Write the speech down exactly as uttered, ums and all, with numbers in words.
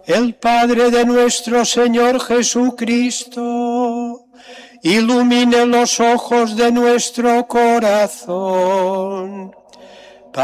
el Padre de nuestro Señor Jesucristo, ilumine los ojos de nuestro corazón